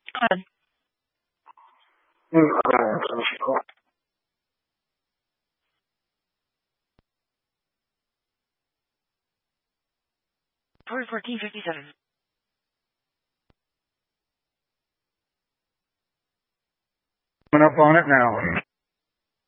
On. Cool. 1457. Coming up on it now.